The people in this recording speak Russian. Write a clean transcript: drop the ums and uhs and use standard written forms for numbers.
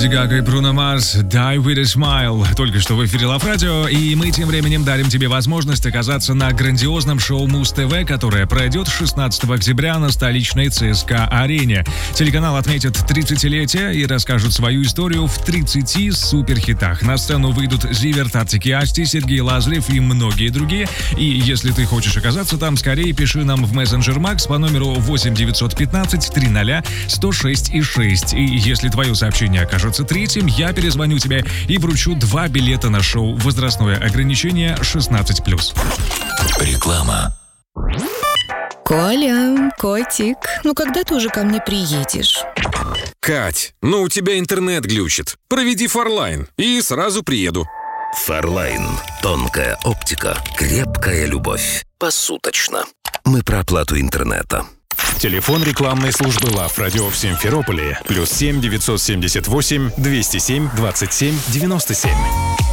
Леди Гага и Бруно Марс «Die with a Smile». Только что в эфире Love Radio, и мы тем временем дарим тебе возможность оказаться на грандиозном шоу Муз-ТВ, которое пройдет 16 октября на столичной ЦСКА-арене. Телеканал отметит 30-летие и расскажет свою историю в 30 суперхитах. На сцену выйдут Зиверт, Артик и Асти, Сергей Лазарев и многие другие. И если ты хочешь оказаться там, скорее пиши нам в мессенджер Макс по номеру 8 915 300 106 и 6. И если твое сообщение окажется третьим, я перезвоню тебе и вручу 2 билета на шоу. Возрастное ограничение 16+. Реклама. Коля, котик, ну когда ты уже ко мне приедешь? Кать, ну у тебя интернет глючит. Проведи Фарлайн и сразу приеду. Фарлайн. Тонкая оптика, крепкая любовь. Посуточно. Мы про оплату интернета. Телефон рекламной службы Love Radio в Симферополе +7 978 207 27 97.